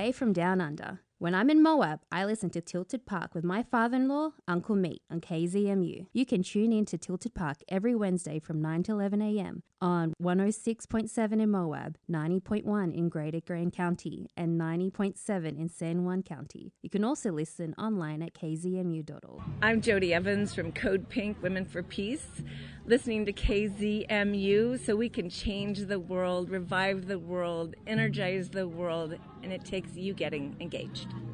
way from down under. When I'm in Moab, I listen to Tilted Park with my father-in-law, Uncle Meat, on KZMU. You can tune in to Tilted Park every Wednesday from 9 to 11 a.m. on 106.7 in Moab, 90.1 in Greater Grand County, and 90.7 in San Juan County. You can also listen online at kzmu.org. I'm Jody Evans from Code Pink Women for Peace, listening to KZMU so we can change the world, revive the world, energize the world, and it takes you getting engaged.